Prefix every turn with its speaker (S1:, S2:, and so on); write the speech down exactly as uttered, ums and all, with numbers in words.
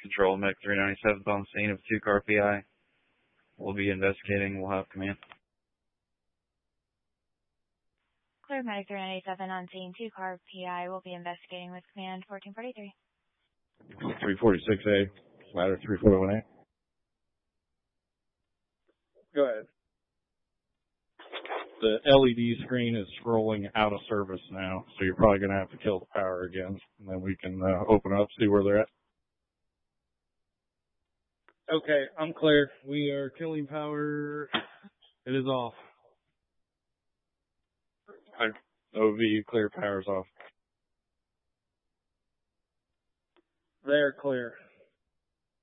S1: Control, Mech three ninety-seventh on scene of two-car P I. We'll be investigating. We'll have command.
S2: Clear, Medic three ninety-seven on scene, two-car P I. Will be investigating with command fourteen forty-three.
S3: three forty-six A, ladder three forty-one A.
S4: Go ahead.
S3: The L E D screen is scrolling out of service now, so you're probably going to have to kill the power again, and then we can uh, open up, see where they're at.
S4: Okay, I'm clear. We are killing power. It is off.
S3: O V, clear, power's off.
S4: They're clear.